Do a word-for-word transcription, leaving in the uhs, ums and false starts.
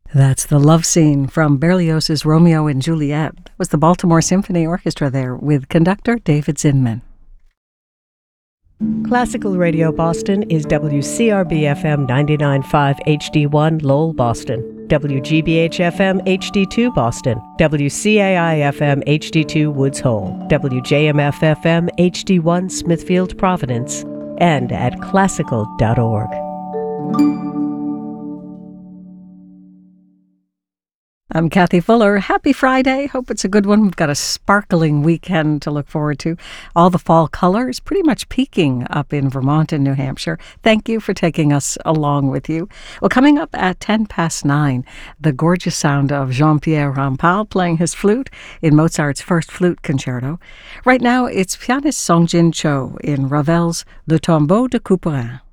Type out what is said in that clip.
That's the love scene from Berlioz's Romeo and Juliet. That was the Baltimore Symphony Orchestra there with conductor David Zinman. Classical Radio Boston is W C R B F M ninety-nine point five H D one Lowell, Boston, W G B H F M H D two Boston, W C A I F M H D two Woods Hole, W J M F F M H D one Smithfield, Providence, and at classical dot org. I'm Kathy Fuller. Happy Friday. Hope it's a good one. We've got a sparkling weekend to look forward to. All the fall colors pretty much peaking up in Vermont and New Hampshire. Thank you for taking us along with you. Well, coming up at ten past nine, the gorgeous sound of Jean-Pierre Rampal playing his flute in Mozart's first flute concerto. Right now, it's pianist Songjin Cho in Ravel's Le Tombeau de Couperin.